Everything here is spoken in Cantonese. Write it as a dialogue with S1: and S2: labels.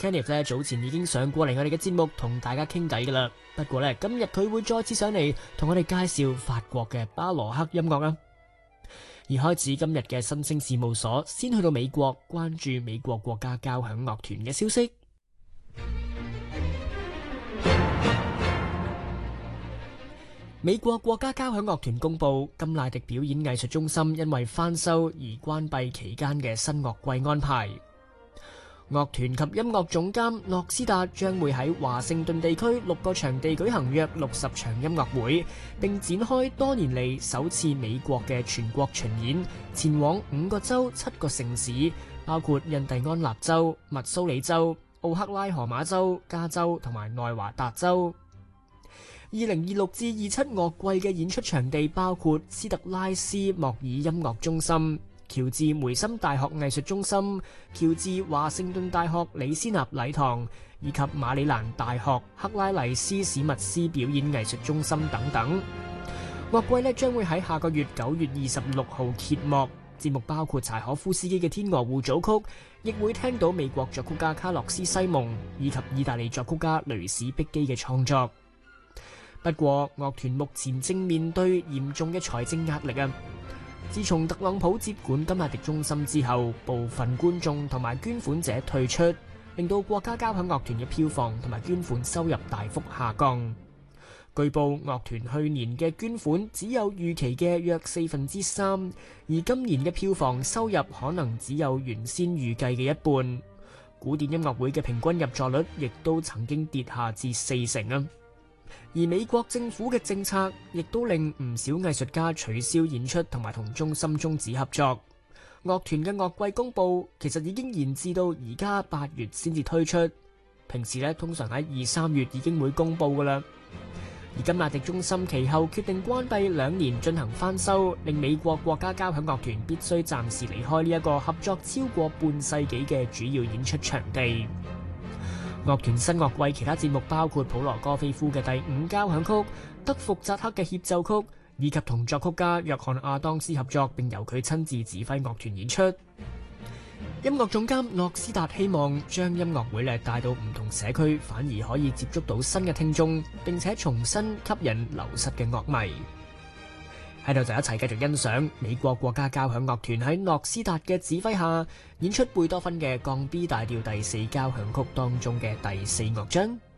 S1: Kenneth 咧早前已經上過嚟我哋嘅節目同大家傾偈噶啦，不過咧今日佢會再次上嚟同我哋介紹法國嘅巴洛克音樂啊。而開始今日嘅新星事務所，先去到美國關注美國國家交響樂團嘅消息。美國國家交響樂團公布，甘迺迪表演藝術中心因為翻修而關閉期間嘅新樂季安排。樂團及音樂總監諾斯達將會喺華盛頓地區6個場地舉行約60場音樂會，並展開多年嚟首次美國嘅全國巡演，前往5個州7個城市，包括印第安納州、密蘇里州、奧克拉荷馬州、加州同埋內華達州。2026至27樂季嘅演出場地包括斯特拉斯莫爾音樂中心、喬治梅森大學藝術中心、喬治華盛頓大學李斯納禮堂以及馬里蘭大學克拉麗斯史密斯表演藝術中心等等。樂季將會喺下個月9月26號揭幕，節目包括柴可夫斯基嘅《天鵝湖》組曲，亦會聽到美國作曲家卡洛斯西蒙以及意大利作曲家雷史碧基嘅創作。不過，樂團目前正面對嚴重嘅財政壓力啊！自從特朗普接管甘迺迪中心之後，部分觀眾同埋捐款者退出，令到國家交響樂團嘅票房同埋捐款收入大幅下降。據報，樂團去年嘅捐款只有預期嘅約3/4，而今年嘅票房收入可能只有原先預計嘅一半。古典音樂會嘅平均入座率亦都曾經跌下至40%啊！而美國政府嘅政策亦都令唔少藝術家取消演出同埋同中心終止合作。樂團嘅樂季公佈其實已經延至到而家8月先至推出，平時通常喺2、3月已經會公佈㗎喇。而甘迺迪中心其後決定關閉2年進行翻修，令美國國家交響樂團必須暫時離開呢一個合作超過半世紀嘅主要演出場地。樂團新樂季其他節目包括普羅戈菲夫嘅第5交響曲、德福扎克嘅協奏曲，以及同作曲家約翰亞當斯合作並由佢親自指揮樂團演出。音樂總監諾斯達希望將音樂會帶到唔同社區，反而可以接觸到新嘅聽眾，並且重新吸引流失嘅樂迷。喺度就一齊繼續欣賞美國國家交響樂團喺諾斯達嘅指揮下演出貝多芬嘅降 B 大調第4交響曲當中嘅第4樂章。